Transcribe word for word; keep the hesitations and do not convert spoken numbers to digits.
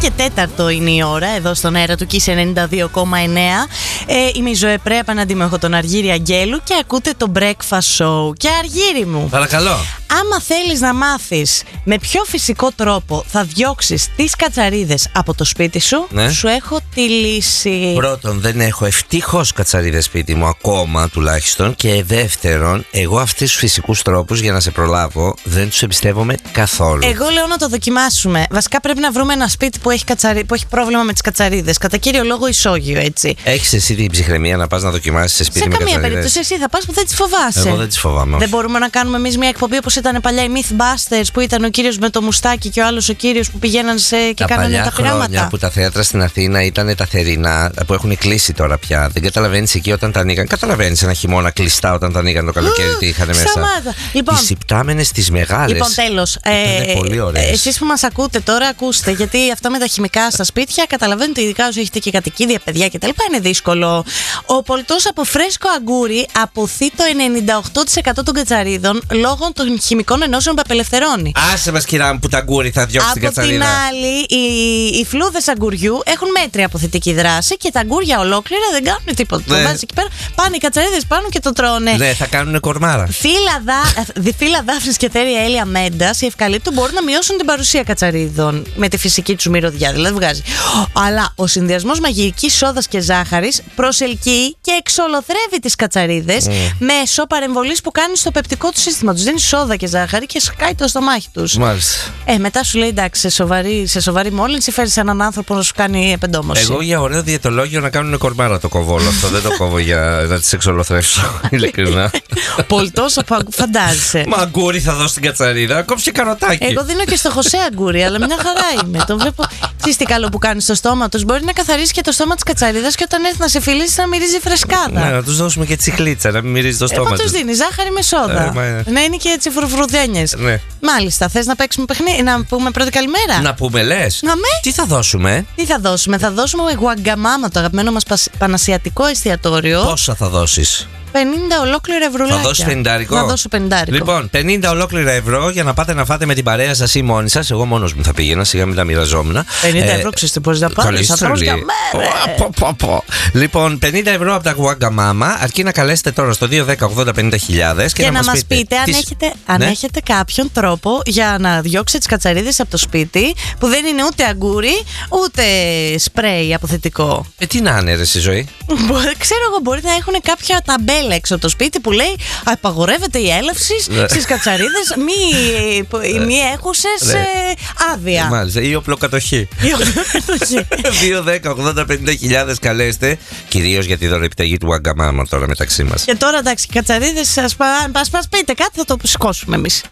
και τέταρτο είναι η ώρα εδώ στον αέρα του Kiss ενενήντα δύο κόμμα εννέα. Ε, είμαι η Ζωέ Πρέ, απέναντί μου έχω τον Αργύρη Αγγέλου και ακούτε το Breakfast Show. Και Αργύρη μου, παρακαλώ, άμα θέλεις να μάθεις με ποιο φυσικό τρόπο θα διώξεις τις κατσαρίδες από το σπίτι σου, ναι, σου έχω τη λύση. Πρώτον, δεν έχω ευτυχώς κατσαρίδες σπίτι μου ακόμα τουλάχιστον. Και δεύτερον, εγώ αυτούς τους φυσικούς τρόπους για να σε προλάβω δεν τους εμπιστεύομαι καθόλου. Εγώ λέω να το δοκιμάσουμε. Βασικά πρέπει να βρούμε ένα σπίτι που έχει, κατσαρί... που έχει πρόβλημα με τις κατσαρίδες. Κατά κύριο λόγο ισόγειο, έτσι. Έχεις εσύ την ψυχραιμία να πας να δοκιμάσεις σε σπίτι σε με καμία κατσαρίδες? περίπτωση εσύ θα πας που δεν τις φοβάσαι. Εγώ δεν τις φοβάμαι. Δεν μπορούμε να κάνουμε εμείς μια εκπομπή όπως ήταν παλιά οι Mythbusters, που ήταν ο κύριος με το μουστάκι και ο άλλος ο κύριος που πηγαίναν σε... και τα κάνανε παλιά τα πειράματα. χρόνια που τα θέατρα στην Αθήνα ήταν τα θερινά, που έχουν κλείσει τώρα πια. Δεν καταλαβαίνεις εκεί όταν τα ανοίγαν. Καταλαβαίνεις ένα χειμώνα κλειστά όταν τα ανοίγαν το καλοκαίρι τι είχαν μέσα. Σταμάτα. Λοιπόν, τις υπτάμενες τις μεγάλες. Λοιπόν, τέλος. Ε, πολύ ωραίες. Εσείς που μας ακούτε τώρα, ακούστε. Γιατί αυτά με τα χημικά στα σπίτια, καταλαβαίνετε, ειδικά όσοι έχετε και κατοικίδια, παιδιά κτλ., είναι δύσκολο. Ο πολιτός από φρέσκο αγκούρι αποθεί το ενενήντα οκτώ τοις εκατό των κατσαρίδων λόγω των χημικών ενώσεων που απελευθερώνει. Άσε μας, κυρά μου, που τα αγκούρι θα διώξει την κατσαρίδα. Από την άλλη, οι, οι φλούδες αγκουριού έχουν μέτρια αποθητική δράση και τα αγκούρια ολόκληρα δεν κάνουν τίποτα. Ναι. Το βάζεις εκεί πέρα, πάνε οι κατσαρίδες πάνω και το τρώνε. Ναι, θα κάνουν κορμάρα. Φύλλα, δά, φύλλα δάφνης και θέρια έλαια μέντας, οι ευκαλύπτου μπορούν να μειώσουν την παρουσία κατσαρίδων με τη φυσική τους μυρωδιά. Δηλαδή βγάζει. Αλλά ο συνδυασμός μαγειρικής σόδας και ζάχαρης προσελκύει και εξολοθρεύει τις κατσαρίδες mm. μέσω παρεμβολής που κάνει στο πεπτικό του σύστημα. Τους δίνει σόδα και ζάχαρη και σκάει το στομάχι τους. Μάλιστα. Ε, μετά σου λέει εντάξει, σε σοβαρή, σε σοβαρή μόλυνση φέρεις έναν άνθρωπο να σου κάνει επεντόμωση. Εγώ για ωραίο διαιτολόγιο να κάνουν κορμάρα το κοβόλο αυτό. Δεν το κόβω για να τις εξολοθρεύσω. Ειλικρινά. Πολτός, φαντάζεσαι. Μα αγκούρι θα δώσω στην κατσαρίδα, κόψε καροτάκι. Εγώ δίνω και στο Χωσέ αγκούρι, αλλά μια χαρά είναι. Το βλέπω. Ξέρεις τι καλό που κάνει στο στόμα τους. Μπορεί να καθαρίσει και το στόμα της κατσαρίδας και όταν έρθει να σε φιλήσει να μυρίζει φρεσκάδα. Ναι, να τους δώσουμε και τσιχλίτσα, να μην μυρίζει το στόμα τους. τους. Τους δίνει ζάχαρη με σόδα. Ε, μα... Να είναι και έτσι φρουφρουδένιες. Ναι. Μάλιστα. Θες να παίξουμε παιχνίδι, να πούμε πρώτη καλημέρα? Να πούμε, λες. Να με. Τι θα δώσουμε? Τι θα δώσουμε? Θα δώσουμε Γουαγκαμάμα, το αγαπημένο μας πανασιατικό εστιατόριο. Πόσα θα δώσεις? πενήντα ολόκληρα ευρουλάκια. Θα δώσει πενηντάρικο. Θα δώσω πενηντάρικο. Λοιπόν, πενήντα ολόκληρα ευρώ για να πάτε να φάτε με την παρέα σας ή μόνοι σας. Εγώ μόνος μου θα πήγαινα, σιγά μην τα μοιραζόμουν. πενήντα ευρώ ξέρετε πώς να πάρεις. Θα τρως για μέρα. Λοιπόν, πενήντα ευρώ από τα Γουαγκαμάμα, αρκεί να καλέσετε τώρα στο δύο δέκα ογδόντα πενήντα χιλιάδες και, και να, να μας μας πείτε, αν, τις... έχετε, αν ναι? έχετε κάποιον τρόπο για να διώξετε τις κατσαρίδες από το σπίτι που δεν είναι ούτε αγκούρι ούτε σπρέι αποθετικό. Ε, τι να είναι, ρε, στη ζωή. Ξέρω εγώ, μπορεί να έχουν κάποια ταμπέλα έξω από το σπίτι που λέει απαγορεύεται η έλευση στις κατσαρίδες, μη, μη έχουσες ε, άδεια. Μάλιστα, ή οπλοκατοχή. δύο δέκα ογδόντα πενήντα χιλιάδες καλέστε, κυρίως για τη δωρεπιταγή του Γουαγκαμάμα τώρα μεταξύ μας. Και τώρα εντάξει, οι κατσαρίδες, ας πείτε κάτι, θα το σηκώσουμε εμείς.